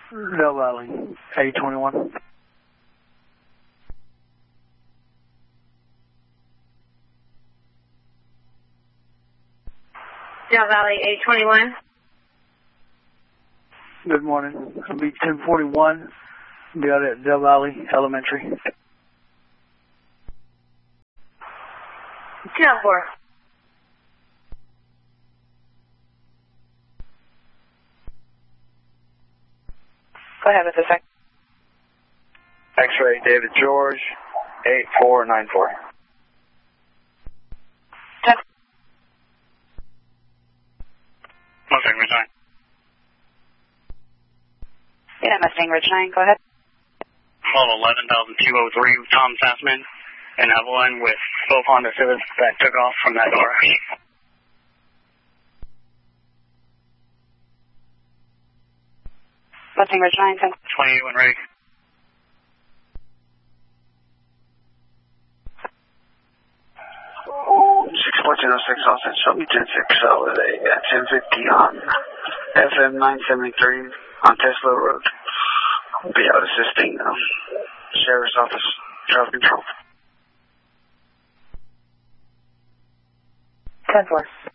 Del Valley, A21. Del Valley, A21. Good morning. It'll be 1041. Be out at Del Valley Elementary. 10-4. Go ahead with the second. X-ray David George, 8494. 10. Mustang Ridge 9. Yeah, Mustang Ridge 9, go ahead. 11,203, Tom Sassman and Evelyn with both Honda Civics that took off from that door. Mustang Ridge 9, 10. 21 ready. Oh, 61406 Austin, show me 106 with a 1050 on FM 973 on Tesla Road. I'll be out assisting Sheriff's Office, Traffic Control. 10-4.